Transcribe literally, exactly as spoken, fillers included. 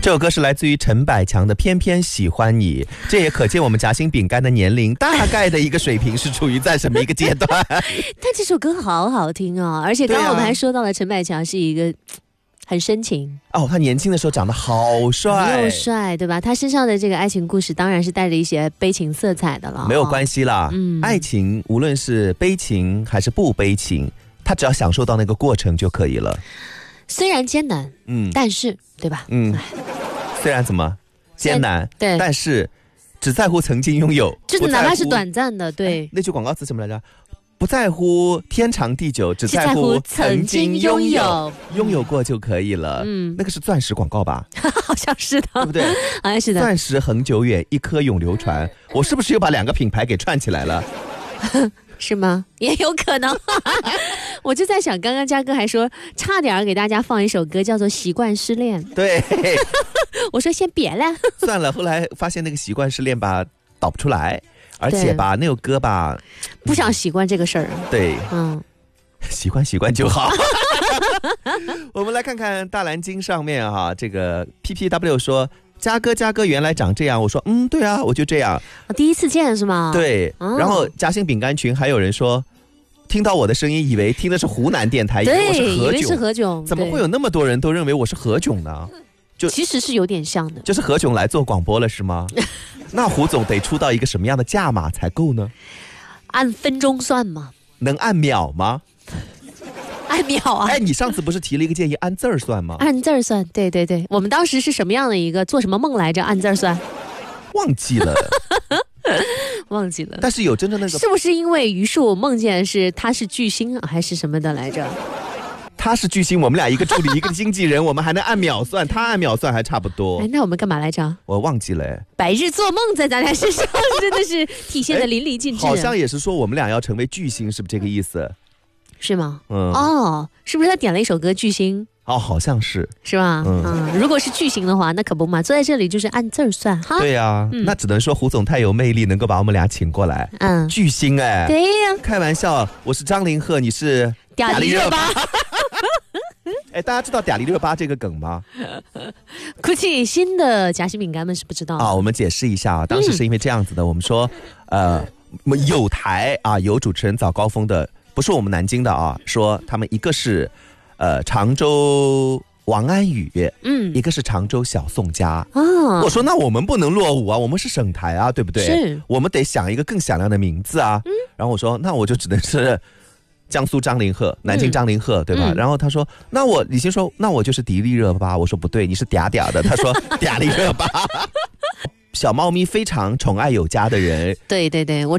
这首歌是来自于陈百强的《偏偏喜欢你》，这也可见我们夹心饼干的年龄大概的一个水平是处于在什么一个阶段。 但这首歌好好听哦，而且刚刚我们还说到了陈百强是一个很深情哦，他年轻的时候长得好帅， 又帅，对吧？他身上的这个爱情故事当然是带着一些悲情色彩的了。 没有关系啦， 嗯， 爱情无论是悲情还是不悲情，他只要享受到那个过程就可以了。 虽然艰难，嗯，但是对吧？ 嗯，虽然怎么艰难， 对， 但是只在乎曾经拥有， 就是哪怕是短暂的，对。 那句广告词什么来着？不在乎天长地久，只在乎曾经拥有，拥有过就可以了。嗯，那个是钻石广告吧？ 好像是的， 对不对？ 好像是的。 钻石恒久远，一颗永流传。我是不是又把两个品牌给串起来了？ 是吗？也有可能。我就在想，刚刚嘉哥还说差点给大家放一首歌叫做《习惯失恋》。 对。 我说先别了。 算了，后来发现那个习惯失恋吧导不出来，而且吧那首歌吧不想习惯这个事儿。 对， 嗯， 习惯习惯就好。我们来看看大蓝鲸上面哈、啊，这个 P P W 说嘉哥嘉哥原来长这样，我说嗯对啊，我就这样。 第一次见是吗？ 对， 哦、 然后夹心饼干群还有人说听到我的声音以为听的是湖南电台， 对， 以为我是何炅， 以为是何炅， 怎么会有那么多人都认为我是何炅呢？ 就其实是有点像的， 就是何炅来做广播了是吗？那胡总得出到一个什么样的价码才够呢？ 按分钟算吗？ 能按秒吗？ 按秒啊！ 哎，你上次不是提了一个建议，按字儿算吗？ 按字儿算，对对对，我们当时是什么样的一个做什么梦来着？按字儿算， 忘记了， 忘记了。 但是有真的那个， 是不是因为榆树梦见是他是巨星啊，还是什么的来着？ 他是巨星，我们俩一个助理，一个经纪人，我们还能按秒算，他按秒算还差不多。 哎，那我们干嘛来着？ 我忘记了。 白日做梦在咱俩身上真的是体现的淋漓尽致。 好像也是说我们俩要成为巨星，是不是这个意思？ 是吗？ 嗯， 哦，是不是他点了一首歌《巨星》？ 哦，好像是， 是吧？嗯, 嗯，如果是巨星的话，那可不嘛，坐在这里就是按字儿算哈。 对呀、啊嗯，那只能说胡总太有魅力，能够把我们俩请过来。嗯，巨星哎， 对呀、啊， 开玩笑，我是张凌赫，你是嗲丽热巴。 哎，大家知道嗲丽热巴这个梗吗？ 估计新的夹心饼干们是不知道啊。我们解释一下啊，当时是因为这样子的，嗯、我们说，呃，有台啊有主持人早高峰的，不是我们南京的啊，说他们一个是，呃，常州王安宇，嗯，一个是常州小宋佳。哦，我说那我们不能落伍啊，我们是省台啊，对不对？ 是， 我们得想一个更响亮的名字啊。嗯，然后我说那我就只能是。江苏张凌赫，南京张凌赫、嗯、对吧、嗯、然后他说那我李欣说那我就是迪丽热巴，我说不对，你是嗲嗲的。他说嗲丽热巴。小猫咪非常宠爱有加的人， 对对对，我